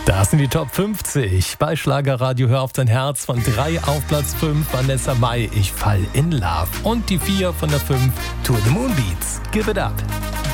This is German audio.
Das sind die Top 50. Bei Schlagerradio Hör auf dein Herz von 3 auf Platz 5 Vanessa Mai, Ich fall in Love. Und die 4 von der 5 To the Moon Beats, Give It Up.